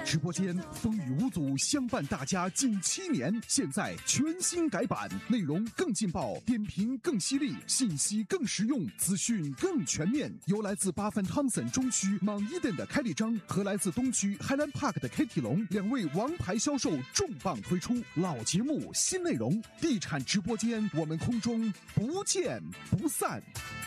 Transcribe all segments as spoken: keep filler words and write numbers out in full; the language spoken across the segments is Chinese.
直播间风雨无阻相伴大家近七年，现在全新改版，内容更劲爆，点评更犀利，信息更实用，资讯更全面。由来自巴芬汤森中区莽伊顿的开立章和来自东区 Highland Park 的 Kitty 龙两位王牌销售重磅推出，老节目新内容，地产直播间，我们空中不见不散。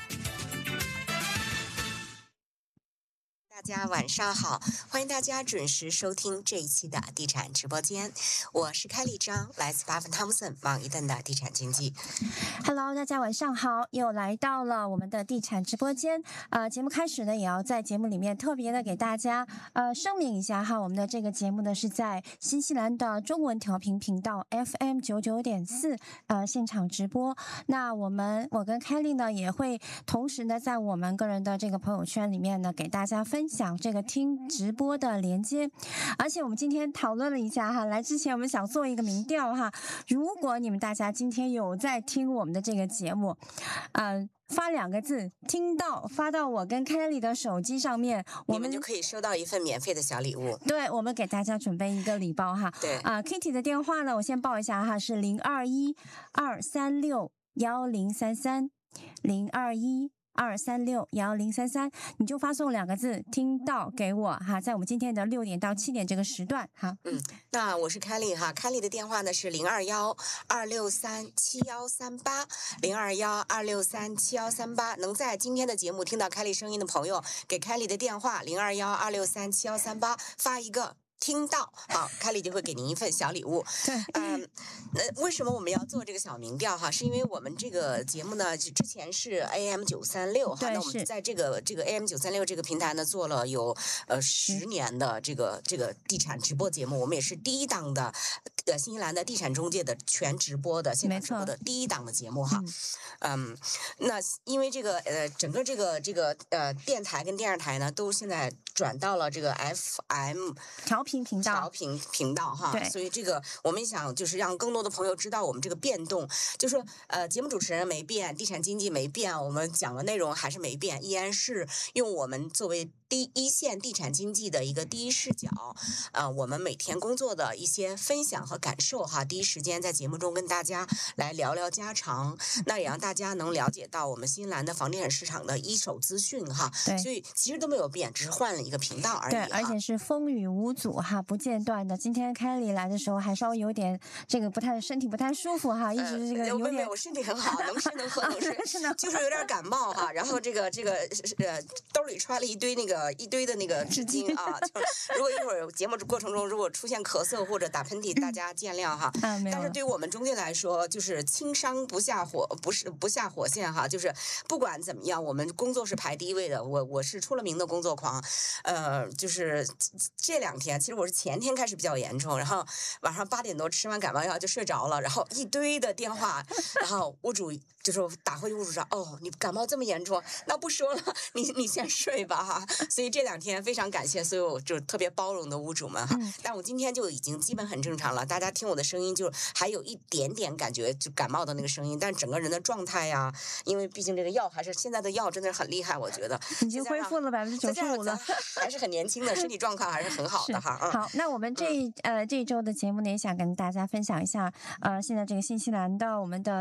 大家晚上好，欢迎大家准时收听这一期的地产直播间，我是开立章，来自巴芬汤森莽伊顿的地产经纪。 Hello， 大家晚上好，又来到了我们的地产直播间。呃，节目开始呢，也要在节目里面特别的给大家呃声明一下哈，我们的这个节目呢是在新西兰的中文调频频道 F M 九九点四呃现场直播。那我们我跟开立呢也会同时呢在我们个人的这个朋友圈里面呢给大家分享。讲这个听直播的连接，而且我们今天讨论了一下哈，来之前我们想做一个民调哈，如果你们大家今天有在听我们的这个节目，嗯、呃。发两个字听到，发到我跟凯莉的手机上面，我们你们就可以收到一份免费的小礼物。 对，我们给大家准备一个礼包哈。 对啊、呃、Kitty 的电话呢，我先报一下哈，是零二一二三六幺零三三零二一。二三六幺零三三，你就发送两个字听到给我哈，在我们今天的六点到七点这个时段哈。 嗯，那我是凯莉哈，凯莉的电话呢是零二幺二六三七幺三八零二幺二六三七幺三八，能在今天的节目听到凯莉声音的朋友，给凯莉的电话零二幺二六三七幺三八发一个。听到好，凯莉就会给您一份小礼物。 对， 嗯，那为什么我们要做这个小民调哈？是因为我们这个节目呢，之前是 A M 九三六哈，那我们在这个这个 A M 九三六这个平台呢，做了有呃十年的这个这个地产直播节目，我们也是第一档的呃新西兰的地产中介的全直播的现场直播的第一档的节目哈。嗯，那因为这个呃整个这个这个呃电台跟电视台呢，都现在转到了这个 F M 调频频道， 调频频道哈， 对， 所以这个我们想就是让更多的朋友知道我们这个变动，就是说呃节目主持人没变，地产经济没变，我们讲的内容还是没变，依然是用我们作为第一线地产经济的一个第一视角，呃，我们每天工作的一些分享和感受哈，第一时间在节目中跟大家来聊聊家常，那也让大家能了解到我们新西兰的房地产市场的一手资讯哈， 对， 所以其实都没有变，只是换了一个频道而已， 对，而且是风雨无阻哈，不间断的。今天凯莉来的时候还稍微有点这个不太身体不太舒服哈，一直这个有点， 呃、我身体很好，能吃能喝能睡，就是有点感冒哈，然后这个这个呃兜里揣了一堆那个。一堆的那个纸巾啊，就如果一会儿节目过程中如果出现咳嗽或者打喷嚏，大家见谅哈。 嗯、 但是对于我们中介来说，就是轻伤不下火，不是不下火线哈。就是不管怎么样，我们工作是排第一位的。我我是出了名的工作狂，呃，就是这两天，其实我是前天开始比较严重，然后晚上八点多吃完感冒药就睡着了，然后一堆的电话，然后屋主就是打回去，屋主说哦，你感冒这么严重，那不说了，你你先睡吧哈。所以这两天非常感谢所有就特别包容的屋主们哈， 嗯、 但我今天就已经基本很正常了，大家听我的声音就还有一点点感觉就感冒的那个声音，但整个人的状态呀，因为毕竟这个药还是现在的药真的是很厉害，我觉得已经恢复了百分之九十五了， 还是很年轻的，身体状况还是很好的哈。 好，那我们这、嗯、呃这一周的节目呢，也想跟大家分享一下呃现在这个新西兰的我们的。